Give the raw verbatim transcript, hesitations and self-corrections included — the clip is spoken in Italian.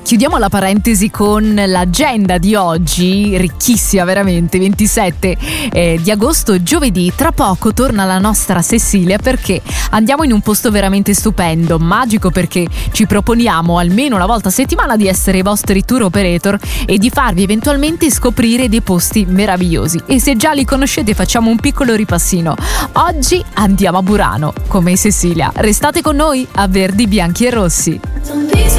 chiudiamo la parentesi con l'agenda di oggi, ricchissima veramente, ventisette eh, di agosto, giovedì. Tra poco torna la nostra Cecilia perché andiamo in un posto veramente stupendo, magico, perché ci proponiamo almeno una volta a settimana di essere i vostri tour operator e di farvi eventualmente scoprire dei posti meravigliosi. E se già li conoscete, facciamo un piccolo ripassino. Oggi andiamo a Burano come Cecilia. Restate con noi a Verdi, Bianchi e Rossi.